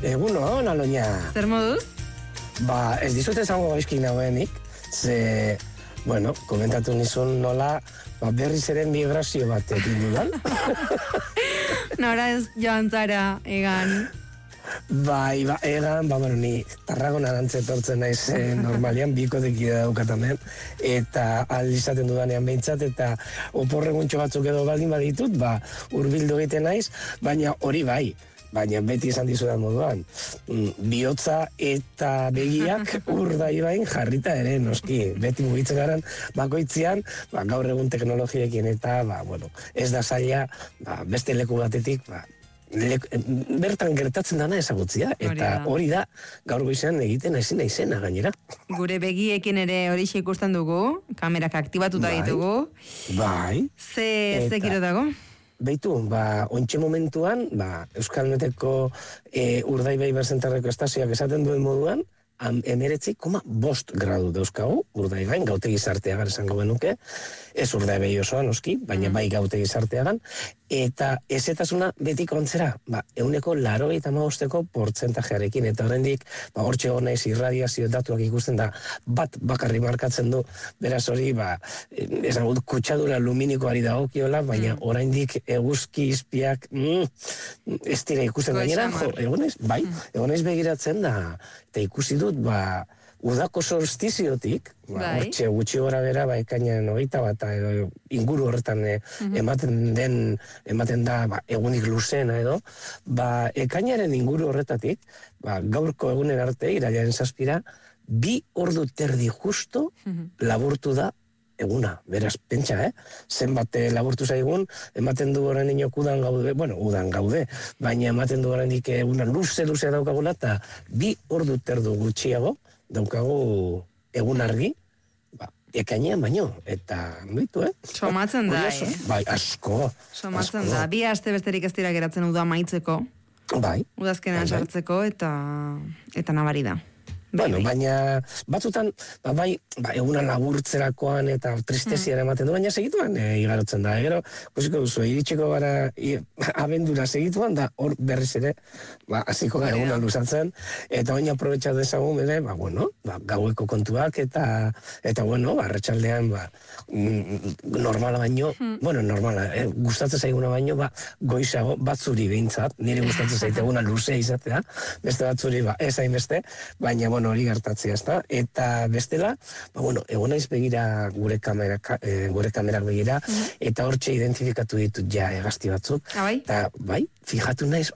Egunon, Aloña. Zer moduz? Ez dizut esango gaizki nagoenik, ze, bueno, komentatu nizun nola, berriz ere migrazio bat egin dudan. Nora ez joan zara, egan. Egan, bueno, ni Tarragona antzetortzen naiz normalian, bikotekidea daukatamen, eta izaten dudanean behintzat, eta oporreguntxo batzuk edo baldin baditut, hurbildu egiten naiz, baina hori bai. Baina beti esan dizudan moduan, bihotza eta begiak Urdaibain jarrita ere, noski. Beti mugitzen garen bakoitzean, gaur egun teknologiekin eta, ez da zaila, beste leku batetik, bertan gertatzen dana ezagutzia, eta hori da gaur goizean egiten ezin naizena gainera. Gure begiekin ere hori ikusten dugu, kamerak aktibatuta ditugu. Bai. Ze giro dago? Beitu, ontxe momentuan, Euskal Meteko Urdaibai berzentarreko estazioak esaten duen moduan, 19,5 gradu dauzkagu, Urdaibain, gautegi zarteagan esango benuke, ez Urdaibai osoan, oski, baina bai gautegi zarteagan, eta ezetasuna betiko antzera, 85%ko portzentajearekin, eta horrendik, hortxe hor naiz irradiazio datuak ikusten da, bat bakarri markatzen du, beraz hori, esan gut, kutsadura luminikoari dagokiola, baina oraindik eguzki izpiak, ez dira ikusten gainera, egonez begiratzen da, eta ikusi dut, udako solstiziotik, hortxe gutxi gora bera, ekainen 21 edo inguru horretan ematen da egunik luzena edo, ekainaren inguru horretatik, gaurko egunen arte, irailaren 7, 2 ordu terdi justo laburtu da eguna, beraz, pentsa, zenbat laburtu zaigun, ematen du horren inok udan gaude, baina ematen du horren eguna luze daukagula, eta 2 ordu terdu gutxiago daukagu egun argi, ekainean baino, eta noitu, Somatzen da, Bai, asko. Somatzen da, 2 aste besterik ez dira geratzen uda maitzeko. Bai. Udazkenean sartzeko, eta nabari da. Bueno, baina batzutan, eguna laburtzerakoan eta tristezian ematen du, baina segituan igarotzen da. Gero, kusiko duzu, iritsiko gara abendura segituan, da hor berriz ere, hasiko gara eguna luzatzen, eta baina aprobetxat dezagun, gaueko kontuak, eta arratsaldean, normala baino, normala, gustatzen zaiguna baino, goizago, batzuri behintzat, nire gustatzen zaiteguna luzea izatea, beste batzuri, ez hainbeste, baina, hori gertatzea, ezta? Eta bestela, egon naiz begira gure kamerak begira, eta hortxe identifikatu ditut hegazti batzuk. Eta, fijatu naiz,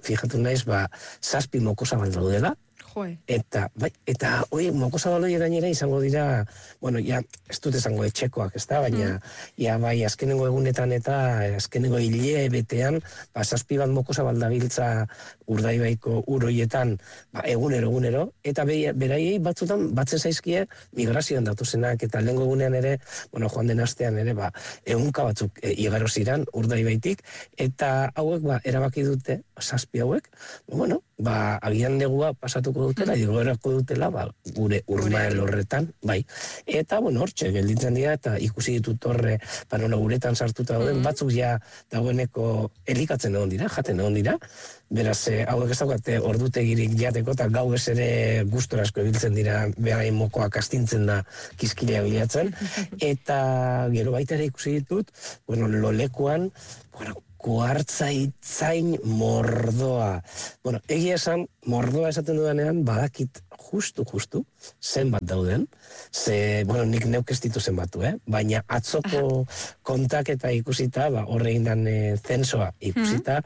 7 mokosabal daudela, eta mokosabaloie gainera izango dira, ez dut esango etxekoak, ez da, baina, azkenengo egunetan eta azkenengo hilebetean, 7 bat mokosabal dabiltza Urdaibaiko uroietan, egunero, eta beraiei batzutan batzen zaizkie migrazioan datuzenak, eta lehenko egunean ere, joan den astean ere, ehunka batzuk igaro ziran Urdaibaitik, eta hauek erabaki dute, 7 hauek, agian negua pasatuko dutela, igorako dutela, gure urmael horretan, eta, hortxe, gelditzen dira, eta ikusi ditut horre, guretan sartuta dauden, batzuk dagoeneko elikatzen egon dira, jaten egon dira, beraz, hauek ez daukate ordutegirik jateko, eta gau ez ere gustora asko ebiltzen dira, berain mokoak astintzen da kizkilea bilatzen, eta gero baita ere ikusi ditut, lolekuan, kuartzaitzain mordoa. Egia esan, mordoa esaten dudanean, badakit justu, zenbat dauden, nik neuk ez ditu zenbatu, baina atzoko kontaketa ikusita, horrein dan zensoa ikusita,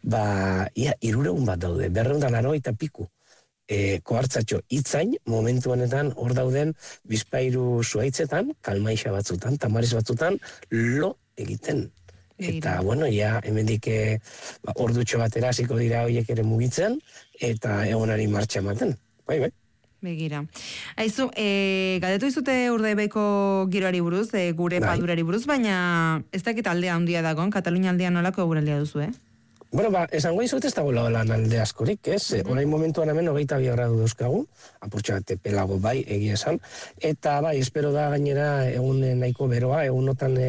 300 bat daude, 280 piku. Koartzatxo itzain, momentu honetan hor dauden bizpairu zuaitzetan, kalmaixa batzutan, tamariz batzutan, lo egiten. Eta, hemendik ordutxo batera hasiko dira horiek ere mugitzen, eta egonari martxa ematen. Bai. Begira. Aizu, galdetu izute Urdaibaiko giroari buruz, gure padurari buruz, baina ez dakit aldea handia dagoen, Katalunia aldean nolako eguraldia duzu, esango izut ez dago lan alde askorik, ez? Orain momentuan hemen 22 gradu dauzkagu, apurtxo bat pelago egia esan, eta espero da gainera egun nahiko beroa, egunotan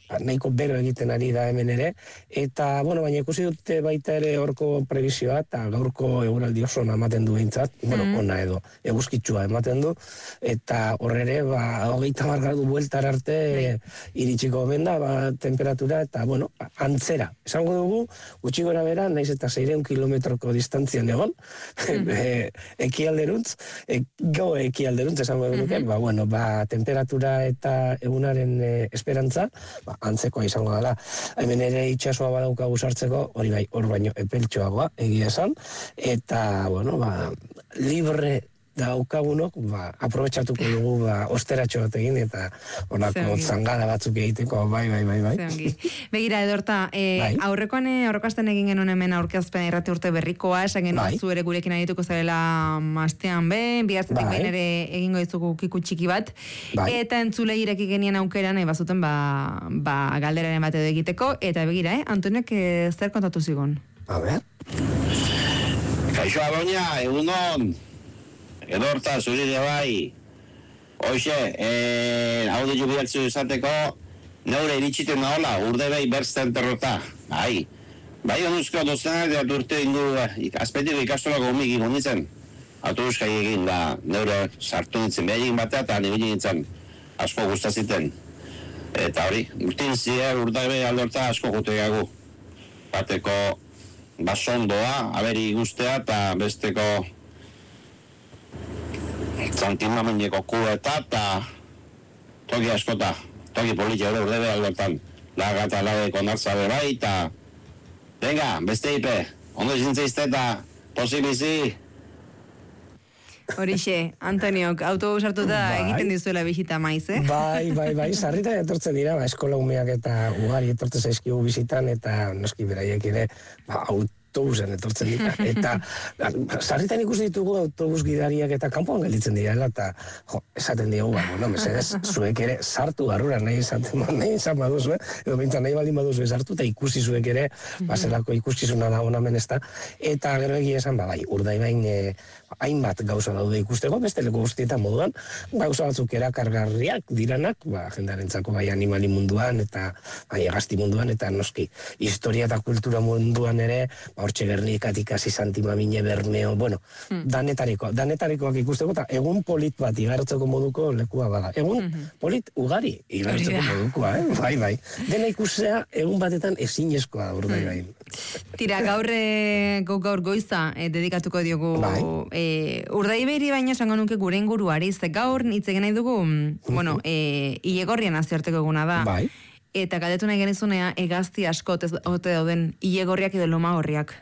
nahiko bero egiten ari da hemen ere, eta, bueno, baina ikusi dute baita ere horko prebisioa, eta gaurko eguraldi oso ematen du behintzat, bueno, ona edo, eguzkitsua ematen du, eta horre ere, 30 gradu bueltar arte iritsiko omen da, temperatura, eta, bueno, antzera. Esango dugu, gutxi gora bera, naiz eta 600 kilometroko distantzian egon, ekialderuntz, ekialderuntz esango dugu, bueno, temperatura eta egunaren esperantza, antzekoa izango dela. Hemen ere itxasoa badaukagu sartzeko, hori bai, hor baino epeltxoagoa, egia esan, eta, bueno, libre daukagunok, aprobetxatuko dugu osteratxo bat egin, eta honako zangada batzuk egiteko, bai. Begira, Edorta, aurrekoan aurrekasten egin genuen hemen aurkezpen irrati urte berrikoa, esan genuen zu ere gurekin adituko zarela astean bihartzetik behin ere egingo dizugu kiku txiki bat, eta entzule ireki genien aukeran, bazuten galderaren bat edo egiteko, eta begira, Antoniok zer kontatu zigon? A ber? Kaixo Adoña, egunon! Edorta, zuride bai. Hoxe, hau ditu bidaltzu izateko, neure iritsiten nahola, urde behi bertzen terrota. Bai, honuzko dozena eta urte indu, azpetiko ikastolako umik ingo nintzen. Autobuskai egin da, neure sartu nintzen, behar egin batea eta nire nintzen asko guztaziten. Eta hori, urtin zier, urde behi aldorta asko gutegagu. Bateko basondoa, aberi guztea eta besteko zantimameneko kueta eta toki askota, toki politia urde behi aldortan. Laga eta lageko nartzabe bai eta venga, beste ipe, ondo izintzeizte eta posibizi. Horixe, Antoniok, autobus hartuta egiten dizuela bisita maiz, Bai, sarritan etortzen dira, eskola umeak eta ugari etortzen zaizkigu bisitan, eta noski beraiek ere, autobusen etortzen dira. Eta sarritan ikusi ditugu autobus gidariak eta kanpoan gelditzen dira, eta esaten diogu, mesedez, zuek ere sartu garrura nahi izan baduzu, edo bintzan nahi baldin baduzu sartu, eta ikusi zuek ere, baselako ikuskizuna da onamen ez da, eta gero egia esan, bai, Urdaibain hainbat gauza daude ikusteko, beste leku guztietan moduan, gauza batzuk erakargarriak diranak, jendarentzako bai animali munduan, eta bai hegazti munduan, eta noski, historia eta kultura munduan ere, hortxe Gernikatik hasi Santimamine, Bermeo, bueno, danetarikoak ikusteko, eta egun polit bat igarotzeko moduko lekua bada. Egun polit ugari igarotzeko modukoa, bai. Dena ikustea egun batetan ezinezkoa da Urdaibain. Tira, gaur goiza dedikatuko diogu Urdaiberi baina esango nuke gure inguruari, ze gaur hitz egin nahi dugu, Ilegorrian nazioarteko eguna da. Bai. Eta galdetu nahi genizunea, hegazti asko ote dauden Ilegorriak edo Lomagorriak.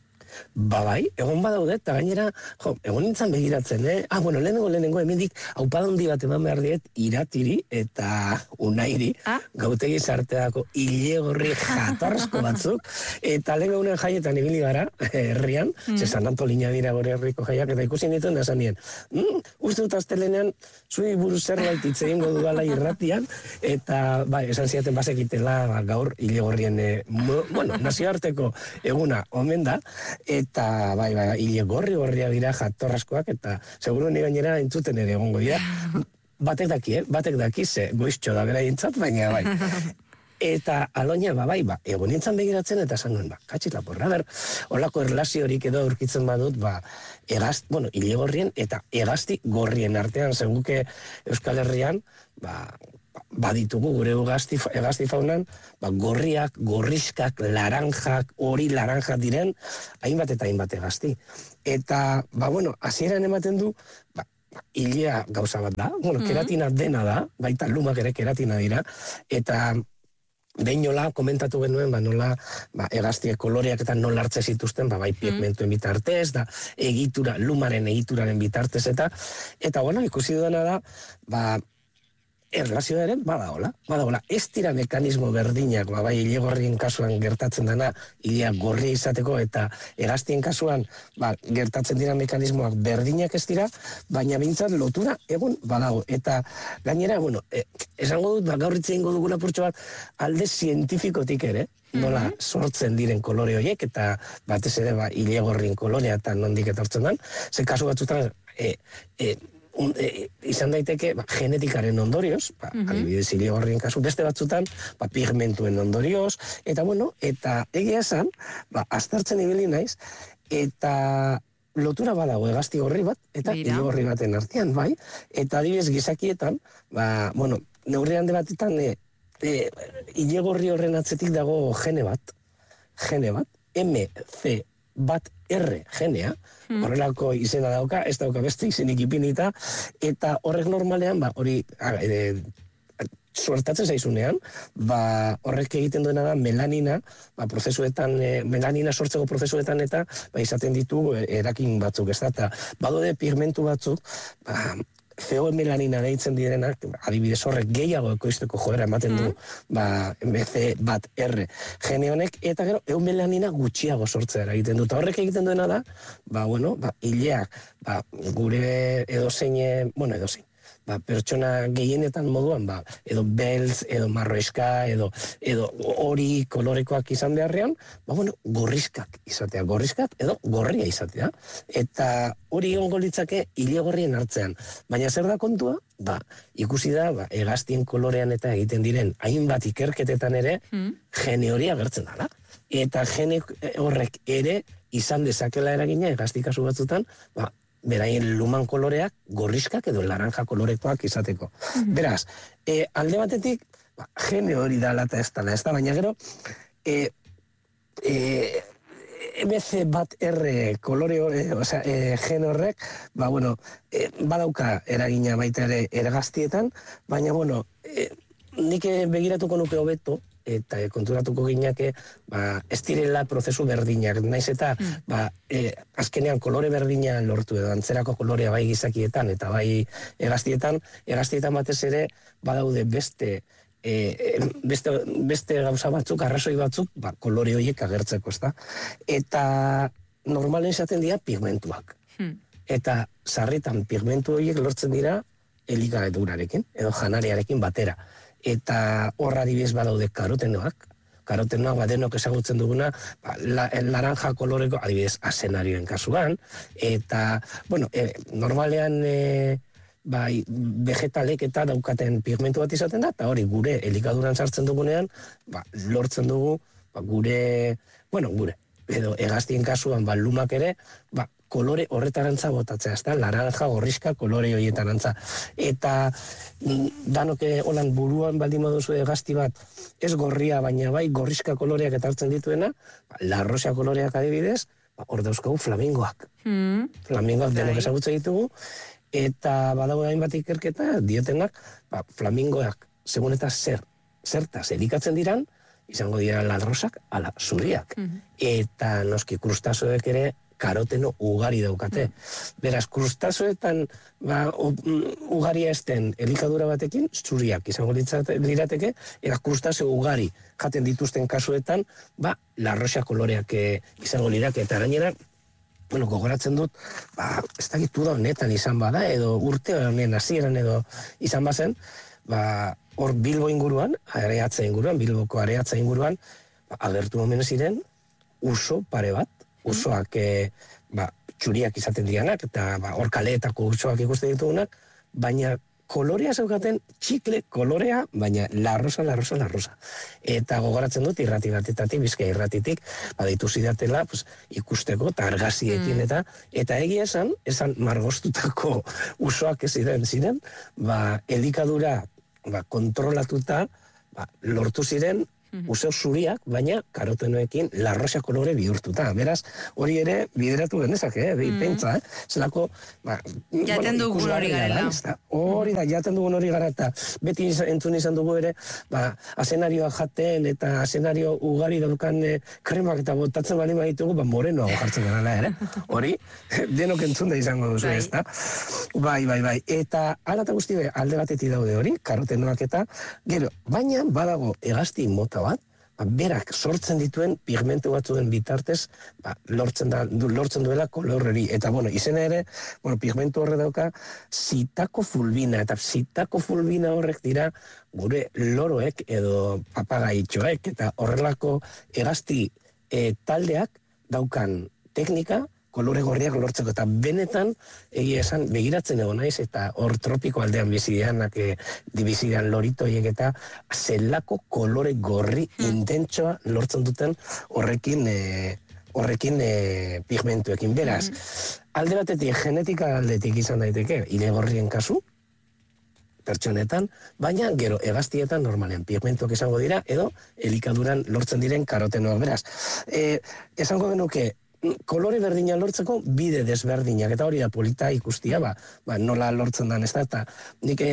Bai, egon badaude, eta gainera, egon nintzen begiratzen, lehenengo, hemendik aupada handi bat eman behar diet, Iratiri eta Unairi, gautegi sarteako Ilegorri jatorrazko batzuk, eta lehenengo unen jaietan ibili gara, herrian, San Antolina dira gore herriko jaiak, eta ikusi nituen da zanien, uste dut astelenean, zui buruz zerbait hitz egingo duala irratian, eta, esan ziaten bazekitela gaur Ilegorrien, nazioarteko eguna omen da, eta Ilegorri gorria dira jatorrazkoak, eta seguru ni gainera entzuten ere egongo dira. Batek daki, ze goiztxo da bera intzat, baina bai. Eta aloina, egon nintzen begiratzen, eta esan nuen, katxit laporra, holako erlaziorik edo aurkitzen badut, Ilegorrien eta hegazti gorrien artean, seguke Euskal Herrian, baditugu gure hegazti faunan, gorriak, gorriskak, laranjak, hori laranjak diren, hainbat eta hainbat hegazti. Eta, hasieran ematen du, hilea gauza bat da, keratina dena da, baita lumak ere keratina dira, eta behin nola komentatu genuen, nola hegaztiek koloreak eta nola hartze zituzten, bai pigmentuen bitartez, da lumaren egituraren bitartez, eta ikusi dudana da, erlazioaren badagola. Ez dira mekanismo berdinak, bai Ilegorrien kasuan gertatzen dena, hilea gorri izateko, eta hegaztien kasuan gertatzen dira mekanismoak berdinak ez dira, baina bintzat lotura egun badago. Eta gainera, esango dut, gaur hitz egingo dugula purtsu bat, alde zientifikotik ere, nola sortzen diren kolore horiek, eta batez ere Ilegorrien kolorea eta nondik etortzen den, ze kasu batzutan izan daiteke genetikaren ondorioz, adibidez ilegorrien kasu, beste batzutan pigmentuen ondorioz, eta eta egia esan, aztertzen ibili naiz, eta lotura badago hegazti gorri bat, eta ilegorri baten artean, bai, eta adibidez gizakietan, neurri handi batetan, ilegorri horren atzetik dago gene bat, MC bat R genea, horrelako izena dauka, ez dauka beste izenik ipinita, eta horrek normalean, hori suertatzen zaizunean, horrek egiten duena da melanina, prozesuetan, melanina sortzeko prozesuetan eta izaten ditu erakin batzuk, ez da, eta badode pigmentu batzuk, feomelanina deitzen direnak, adibidez horrek gehiago ekoizteko joera ematen du, MC bat R gene honek, eta gero eumelanina gutxiago sortzea egiten du. Eta horrek egiten duena da, ileak, gure edozein, pertsona gehienetan moduan, edo beltz, edo marroeska, edo hori kolorekoak izan beharrean, gorrizkak izatea, gorrizkak edo gorria izatea. Eta hori ongo litzake ilegorrien hartzean. Baina zer da kontua? Ikusi da, hegaztien kolorean eta egiten diren hainbat ikerketetan ere, gene hori agertzen dela. Eta gene horrek ere izan dezakela eragina hegazti kasu batzutan, beraien luman koloreak gorrizkak edo laranja kolorekoak izateko. Beraz, alde batetik, gene hori dala eta ez dala, baina gero, MC bat R kolore gen horrek, badauka eragina baita ere ergaztietan, baina, nik begiratuko nuke hobeto, eta konturatuko gineke, ez direla prozesu berdinak, naiz eta azkenean kolore berdina lortu edo antzerako kolorea bai gizakietan eta bai hegaztietan batez ere badaude beste gauza batzuk, arrazoi batzuk, kolore horiek agertzeko, ezta? Eta normalen esaten dira pigmentuak. Eta sarritan pigmentu horiek lortzen dira elikagaiturarekin, edo janariarekin batera. Eta horra adibidez badaude karotenoak badenok ezagutzen duguna, laranja koloreko, adibidez, asenarioen kasuan, eta, normalean, vegetalek eta daukaten pigmentu bat izaten da, eta hori gure elikaduran sartzen dugunean, lortzen dugu, gure, edo hegaztien kasuan, lumak ere, kolore horretarantza botatzea, ez da, laranja, gorrizka, kolore horietarantza. Eta danok holan buruan baldin baduzu hegazti bat, ez gorria, baina bai gorrizka koloreak etartzen dituena, larrosa koloreak adibidez, hor dauzkagu flamingoak. Flamingoak denok ezagutzen ditugu, eta badago hainbat ikerketa diotenak, flamingoak, segun eta zertaz elikatzen diran, izango dira larrosak, ala zuriak. Eta noski krustazoek ere, karoteno ugari daukate. Beraz, krustazoetan ugaria esten elikadura batekin, zuriak izango lirateke, eta krustazio ugari jaten dituzten kasuetan, larrosa koloreak izango lirateke. Eta gainera, gogoratzen dut, ez dakitu da honetan izan bada, edo urte honen hasieran edo izan bazen, hor Bilbo inguruan, Bilboko areatza inguruan, agertu omen ziren, uso pare bat, usoak txuriak izaten dianak, eta hor kaleetako usoak ikusten ditugunak, baina kolorea zeukaten txikle kolorea, baina larrosa. Eta gogoratzen dut irrati batetatik, Bizkaia irratitik, baditu zidatela ikusteko eta argaziekin eta egia esan margostutako usoak ez ziren, elikadura kontrolatuta lortu ziren uso zuriak, baina karotenoekin larrosa kolore bihurtuta. Beraz, hori ere bideratu genezake, pentsa, zelako... Jaten dugun hori garela. Hori da, jaten dugun hori gara, eta beti entzun izan dugu ere, asenarioa jaten eta asenario ugari daukan kremak eta botatzen bali baditugu, morenoa jartzen gara ere. Hori, denok entzun da izango duzu, ez da? Bai. Eta ala eta guzti alde batetik daude hori, karotenoak eta, gero, baina badago hegazti mota bat, berak sortzen dituen pigmentu batzuen bitartez lortzen duela kolor hori. Eta, izena ere, pigmentu horre dauka zitakofulbina, eta zitakofulbina horrek dira gure loroek edo papagaitxoek, eta horrelako hegazti taldeak daukan teknika kolore gorriak lortzeko, eta benetan, egia esan, begiratzen egon naiz, eta hor tropiko aldean bizideanak, bizidean loritoiek eta zelako kolore gorri intentsoa lortzen duten horrekin pigmentuekin. Beraz, alde batetik, genetika aldetik izan daiteke, ile gorrien kasu, pertsonetan, baina gero hegaztietan normalean pigmentuak izango dira, edo elikaduran lortzen diren karotenoak. Beraz, esango genuke, kolore berdina lortzeko bide desberdinak, eta hori da polita ikustia, nola lortzen dan, ez da, eta nik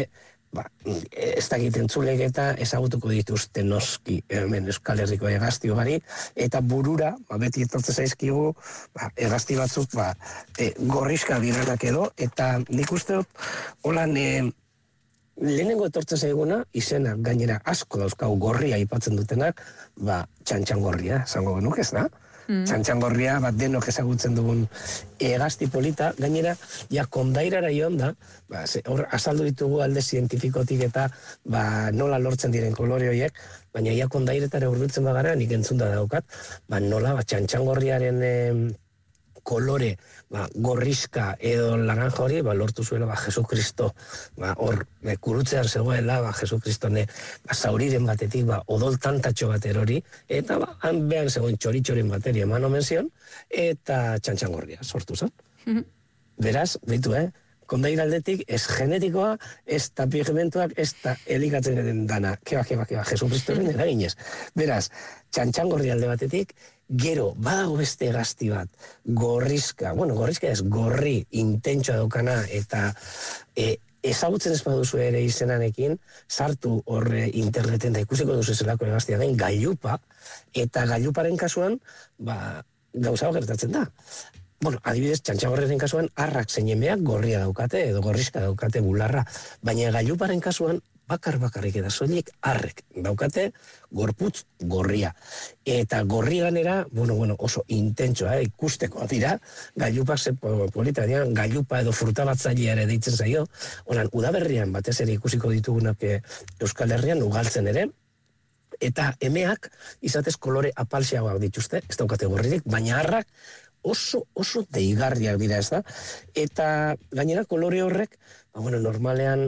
ez dakit entzulek eta ezagutuko dituzte noski hemen Euskal Herriko hegazti ugari, eta burura, beti etortze zaizkigu, hegazti batzuk gorrizka direnak edo, eta nik uste dut, holan, lehenengo etortze zaiguna, izena gainera asko dauzkagu gorria aipatzen dutenak, txantxangorria, zango genuk ez da? Txantxangorria, denok ezagutzen dugun hegazti polita, gainera, kondairara joan da, hor azaldu ditugu alde zientifikotik eta nola lortzen diren kolore horiek, baina kondairetara hurbiltzen bagara, nik entzunda daukat, nola txantxangorriaren kolore gorrizka edo laranja hori lortu zuela Jesukristo hor kurutzean zegoela Jesukristone zauriren batetik odol tantatxo bat erori eta han behan zegoen txoritxoren bateri eman omen zion eta txantxangorria sortu zen. Beraz, behitu, kondaira aldetik ez genetikoa, ez da pigmentuak, ez da elikatzen den dana. Keba, Jesukristoren eraginez. Beraz, txantxangorri alde batetik, gero, badago beste hegazti bat, gorrizka ez, gorri intentsoa daukana, eta ezagutzen ez baduzu ere izenanekin, sartu horre interneten da ikusiko duzu zelako hegaztia den gailupa, eta gailuparen kasuan, gauza gertatzen da. Adibidez, txantxangorriaren kasuan, arrak zeinemeak gorria daukate, edo gorrizka daukate bularra, baina gailuparen kasuan, bakarrik eta soilik arrek daukate gorputz gorria. Eta gorri ganera, oso intentsoa, ikusteko dira, gailupak polita dian, gailupa edo frutabatzailea ere deitzen zaio, udaberrian batez ere ikusiko ditugunak Euskal Herrian ugaltzen ere, eta emeak izatez kolore apalxeagoak dituzte, ez daukate gorririk, baina arrak oso deigarriak dira, ez da? Eta gainera kolore horrek, normalean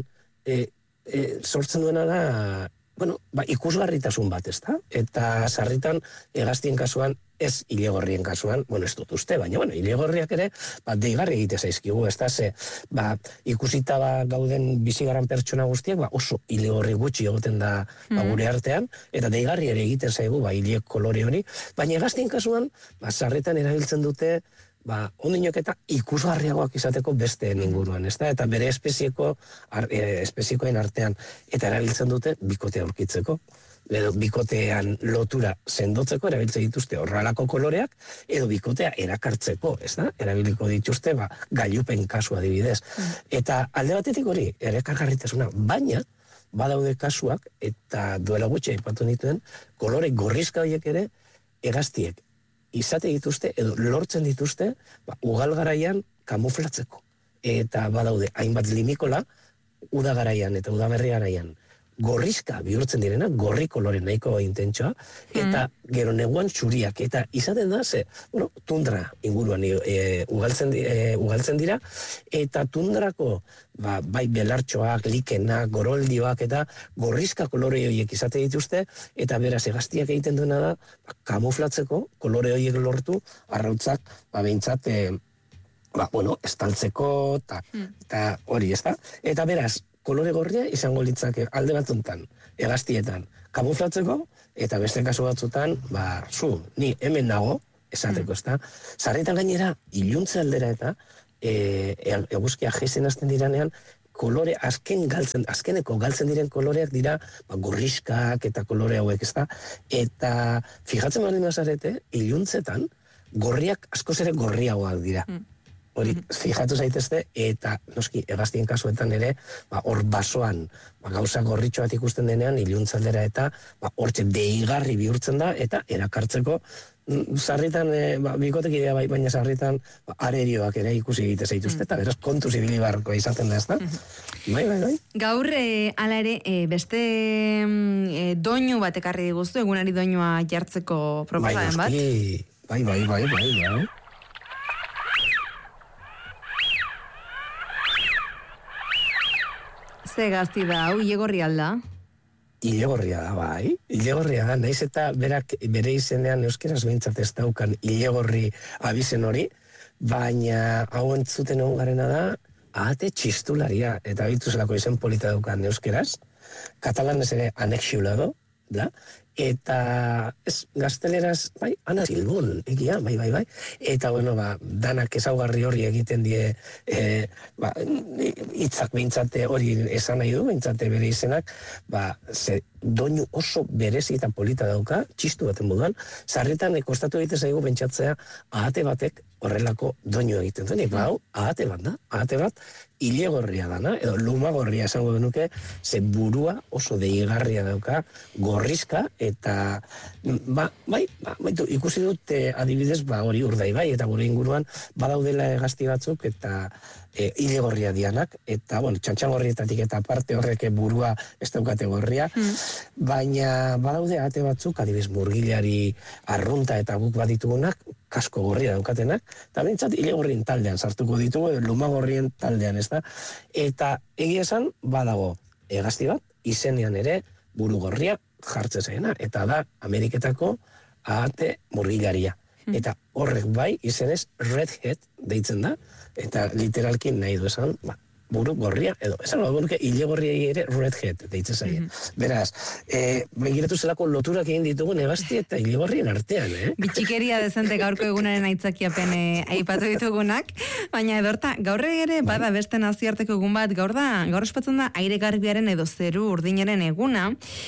sortzen duena da, ikusgarritasun bat, ez da? Eta sarritan, hegaztien kasuan, ez ilegorrien kasuan, ez dut uste, baina ilegorriak ere, deigarri egite zaizkigu, ez da? Ikusita gauden bizigaran pertsona guztiak, oso ilegorri gutxi egoten da gure artean, eta deigarri ere egiten zaigu, ileg kolore hori, baina hegaztien kasuan, sarritan erabiltzen dute, ondinok eta ikusgarriagoak izateko beste inguruan, ez da? Eta bere espeziekoen artean, eta erabiltzen dute bikotea aurkitzeko, edo bikotean lotura sendotzeko erabiltzen dituzte horrelako koloreak, edo bikotea erakartzeko, ez da? Erabiliko dituzte, gailupen kasu adibidez. Eta alde batetik hori, erakargarritasuna, baina, badaude kasuak, eta duela gutxi aipatu nituen, kolore gorrizka horiek ere, hegaztiek izate dituzte, edo lortzen dituzte, ugal garaian kamuflatzeko. Eta badaude, hainbat limikola, uda garaian eta udaberri garaian, gorrizka bihurtzen direna, gorri kolore nahiko intentsoa, eta gero neguan txuriak, eta izaten da, tundra inguruan ugaltzen dira, eta tundrako, bai belartxoak, likenak, goroldioak, eta gorrizka kolore horiek izate dituzte, eta beraz hegaztiak egiten duena da, kamuflatzeko, kolore horiek lortu, arrautzak, behintzat, estaltzeko, eta hori, ez da? Eta beraz, kolore gorria izango litzake alde batzuntan, hegaztietan, kamuflatzeko, eta beste kasu batzutan, ni hemen nago, esateko, ez da? Sarritan gainera, iluntze aldera eta, eguzkia jezen hasten diranean, kolore azkeneko galtzen diren koloreak dira, gorrizkak eta kolore hauek, ez da? Eta, fijatzen baldin bazarete, iluntzetan, gorriak askoz ere gorriagoak dira. Hori, fijatu zaitezte, eta noski, hegaztien kasuetan ere, hor basoan, gauza gorritxoat ikusten denean, iluntzaldera eta hortxe deigarri bihurtzen da, eta erakartzeko, sarritan, bikotek idea baina sarritan, arerioak ere ikusi egite zaituzte, eta beraz kontuz ibili barko izaten da, ez da? Bai. Gaur, ala ere, beste doinu bat ekarri diguztu, egunari doinua jartzeko proposamen bat? Bai. Ze gazti da, hau, ilegorri alda? Ilegorria da, bai. Ilegorria da, naiz eta berak bere izenean euskeraz behintzat ez daukan ilegorri abizen hori, baina hau entzuten egon garena da, ahate txistularia, eta bituzlako izen polita daukan euskeraz, katalanez ere anexiulado, da, eta ez gazteleraz, bai, Ana Silbon, egia, bai, eta bueno, danak ezaugarri hori egiten die, hitzak behintzate hori esan nahi du, behintzate bere izenak, ze doinu oso berezi eta polita dauka, txistu baten moduan, sarritan kostatu egiten zaigu pentsatzea, ahate batek horrelako doinu egiten duen, hau, ahate bat da, ahate bat, ilegorria dana, edo lumagorria esango genuke, ze burua oso deigarria dauka, gorrizka, eta ikusi dut adibidez, hori Urdaibai, eta gure inguruan badaudela gazti batzuk, eta ilegorria dianak, eta, txantxagorrietatik eta parte horrek burua ez daukate gorria, baina badaude ahate batzuk, adibidez murgilari arrunta eta guk baditugunak, kasko gorria daukatenak, eta behintzat ilegorrien taldean sartuko ditugu, lumagorrien taldean, ez da? Eta egia esan, badago gazti bat, izenean ere buru gorria jartzen zaina, eta da Ameriketako ahate murgilaria. Eta horrek bai, izenez redhead deitzen da, eta literalki nahi du esan, buru gorria, edo, esan genuke ilegorria ere redhead deitzen zaie. Beraz, begiratu zelako loturak egin ditugun egazti eta ilegorrien artean, Bitxikeria dezente gaurko egunaren aitzakiapen aipatu ditugunak, baina edorta, gaur ere bada beste nazioarteko egun bat, gaur espatzen da aire garbiaren edo zeru urdinaren eguna,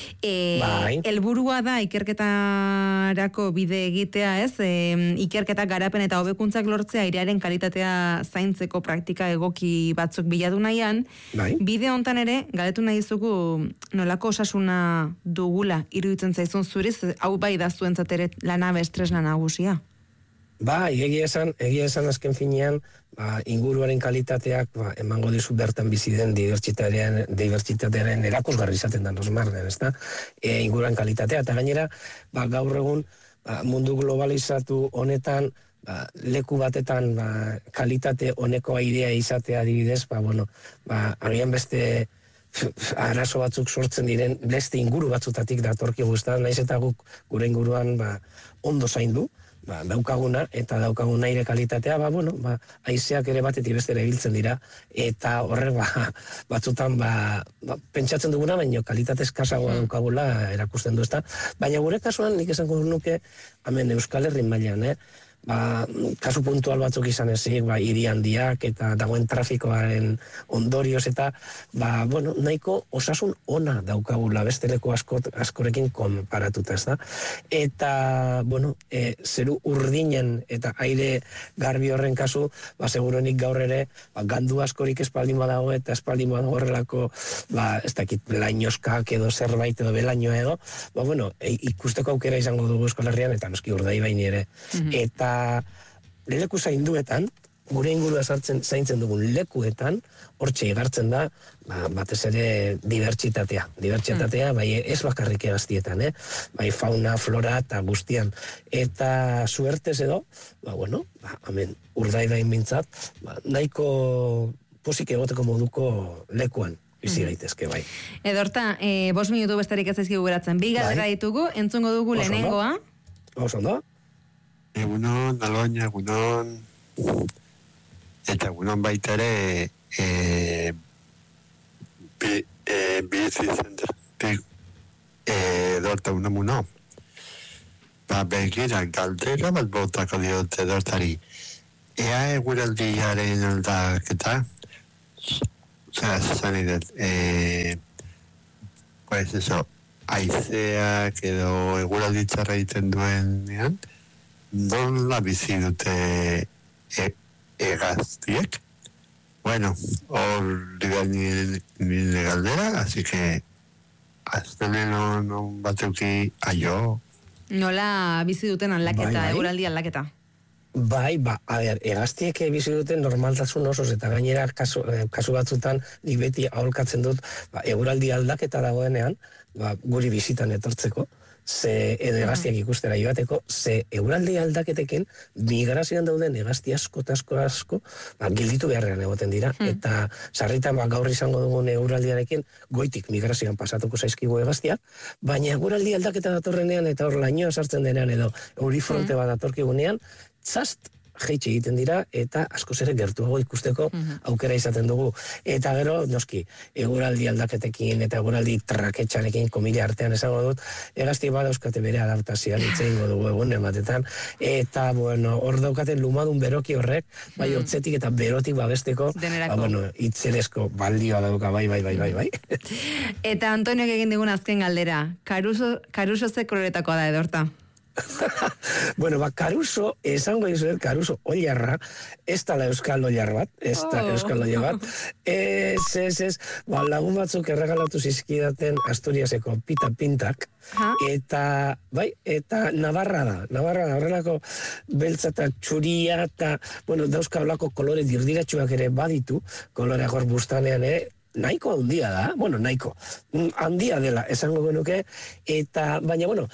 helburua da ikerketarako bide egitea, ez? Ikerketa garapen eta hobekuntzak lortzea airearen kalitatea zaintzeko praktika egoki batzuk bilatu nahian, bide hontan ere, galetu nahi zugu nolako osasuna dugula iruditzen zaizun zuriz, hau bai da zuentzat ere lanabe estresna nagusia. Egia esan azken finean, inguruaren kalitateak emango dizu bertan bizi den dibertsitatearen erakusgarri izaten da nosmarden, ez da? Inguruaren kalitatea, eta gainera, gaur egun mundu globalizatu honetan, leku batetan kalitate honeko airea izatea adibidez, agian beste arazo batzuk sortzen diren beste inguru batzutatik datorki guztan, naiz eta guk gure inguruan ondo zaindu, daukaguna, eta daukagun aire kalitatea, haizeak ere batetik bestera ibiltzen dira, eta horre batzutan pentsatzen duguna, baina kalitate eskasagoa daukagula erakusten du, ezta? Baina gure kasuan, nik esango nuke, hemen Euskal Herri mailan, kasu puntual batzuk izan ezik, hiri handiak eta dagoen trafikoaren ondorioz eta nahiko osasun ona daukagula beste leku askorekin konparatuta, ez da? Eta, zeru urdinen eta aire garbi horren kasu, seguronik gaur ere, gandu askorik espaldin badago eta espaldin badago horrelako, ez dakit, belainoskak edo zerbait edo belaino edo, ikusteko aukera izango dugu Euskal Herrian eta noski Urdaibain ere. Eta leku zainduetan, gure ingurua zaintzen dugun lekuetan, hortxe igartzen da, batez ere dibertsitatea. Dibertsitatea, ez bakarrik egaztietan, bai fauna, flora eta guztian. Eta suertez edo, hemen Urdaibain mintzat, nahiko posik egoteko moduko lekuan. Bizi gaitezke, bai. Edorta, 5 minutu bestarik ez zaizkigu geratzen. Bi galdera ditugu, entzungo dugu lehenengoa. Oso ondo. Egunon, Aloña, egunon. Eta egunon baita ere bizi zentratik edorta unamuno. Begira, galdera bat botako diote edortari. Ea eguraldiaren aldaketa, zan idet, pues eso, aizeak edo eguralditzarra egiten duenean, nola bizi dute egaztiek. Bueno, hor digan nire galdera, así que aztenen non bateuki aio. Nola bizi duten aldaketa, eguraldi aldaketa? Egaztiek bizi duten normaltasun osoz, eta gainera kasu batzutan nik beti aholkatzen dut eguraldi aldaketa dagoenean, guri bizitan etortzeko, edo hegaztiak ikustera joateko, ze euraldi aldaketekin migrazioan dauden hegazti asko, gelditu beharrean egoten dira, eta sarritan gaur izango dugun euraldiarekin goitik migrazioan pasatuko zaizkigu hegaztiak, baina euraldi aldaketa datorrenean eta hor lainoa sartzen denean edo eurifronte bat datorkigunean, txast jeitxe egiten dira, eta askoz ere gertuago ikusteko aukera izaten dugu. Eta gero, noski, eguraldi aldaketekin eta eguraldi traketxarekin komila artean esango dut, hegazti badauzkate bere adaptazioan itxeingo dugu egunen batetan, eta, bueno, hor daukaten lumadun beroki horrek, bai hotzetik eta berotik babesteko, itzerezko baldioa dauka, bai. Eta Antonio egin digun azken galdera, Caruso ze koloretakoa da Edorta? Bueno, Caruso, esango dizuet, Caruso oilarra, ez da euskal oilar bat, lagun batzuk erregalatu zizkidaten Asturiaseko pita-pintak, eta Navarra da, horrelako beltza eta txuria, eta, dauzka olako kolore dirdiratxuak ere baditu, koloreak hor bustanean, nahiko handia da, nahiko, handia dela, esango genuke, eta, baina,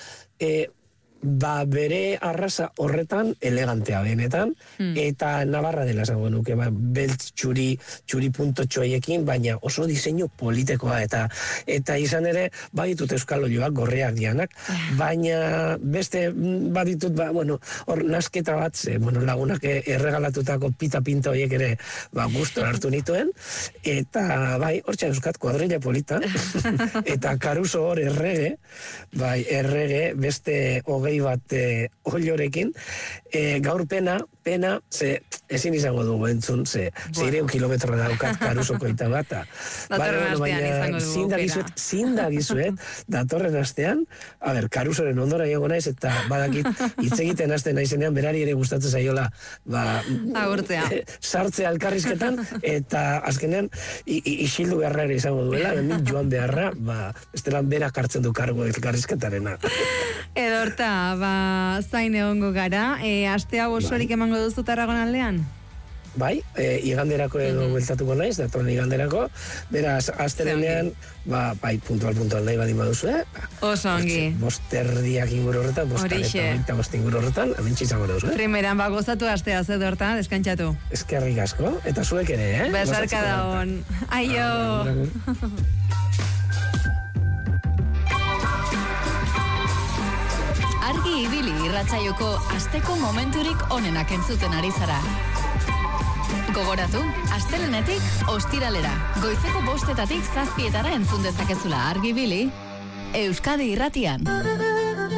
bere arraza horretan elegantea benetan, eta Navarra dela esango nuke, beltz txuri punto txoiekin, baina oso diseinu politekoa, eta izan ere, baditut euskal olioak, gorreak dianak, baina beste baditut, hor nasketa bat, lagunak erregalatutako pita-pinta horiek ere, gustor hartu nituen, eta hortxe euskat kuadrilla polita, eta Caruso hor errege, beste bat oliorekin, gaur pena, ezin izango dugu entzun, ze 200 kilometro daukat Carusoko ita bat. Datorren astean izango dugu. Zindagizuet, datorren astean, Carusoren ondora iongo naiz, eta badakit hitz egiten hasten naizenean, berari ere gustatzen zaiola, agurtzea. Sartzea elkarrizketan, eta azkenean, isildu beharra ere izango duela, hemen joan beharra, bestelan berak hartzen du kargo elkarrizketarena. Edorta, zain egongo gara, astea osorik emango duzu Tarragonaldean? Bai, iganderako edo bueltatuko naiz, datorren iganderako, beraz, astelenean, puntual nahi badin baduzu, oso ongi. Bosterdiak inguru horretan, bost inguru horretan, amintxe izango duzu, Primeran, gozatu astea, Edorta, deskantxatu. Eskerrik asko, eta zuek ere, Besarka da hon. Aio! Argi ibili irratsaioko asteko momenturik onenak entzuten ari zara. Gogoratu, astelenetik ostiralera, goizeko 5:00 7:00 entzun dezakezula Argi ibili, Euskadi Irratian.